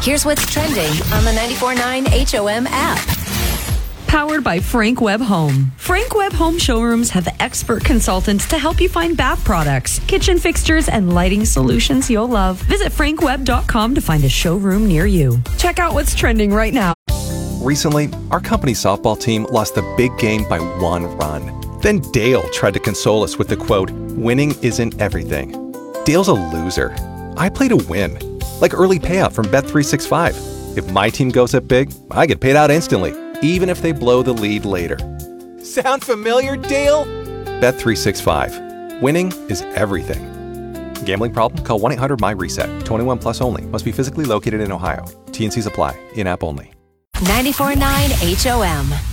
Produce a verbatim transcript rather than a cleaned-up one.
Here's what's trending on the ninety-four point nine H O M app. Powered by Frank Webb Home. Frank Webb Home showrooms have expert consultants to help you find bath products, kitchen fixtures, and lighting solutions you'll love. Visit frank webb dot com to find a showroom near you. Check out what's trending right now. Recently, our company softball team lost the big game by one run. Then Dale tried to console us with the quote, "Winning isn't everything." Dale's a loser. I play to win. Like early payout from Bet three sixty-five. If my team goes up big, I get paid out instantly, even if they blow the lead later. Sound familiar, Dale? Bet three sixty-five. Winning is everything. Gambling problem? Call one eight hundred M Y reset. twenty-one plus only. Must be physically located in Ohio. T and C's apply. In-app only. ninety-four point nine H O M.